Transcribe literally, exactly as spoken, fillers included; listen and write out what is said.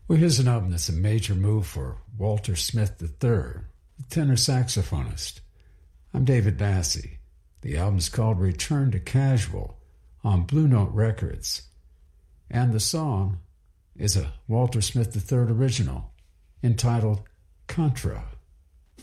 Well, here's an album that's a major move for Walter Smith the third, the tenor saxophonist. I'm David Massey. The album's called Return to Casual on Blue Note Records. And the song is a Walter Smith the third original entitled Contra.